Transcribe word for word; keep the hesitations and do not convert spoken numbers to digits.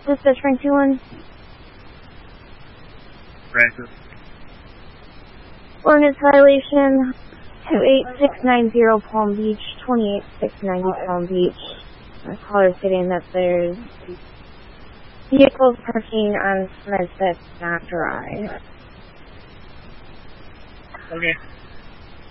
Dispatch rank two one. Francis. Ordinance violation two eight six nine zero Palm Beach, twenty-eight six ninety Palm Beach. A caller stating that there's vehicles parking on Smithfield, not Drive. Okay.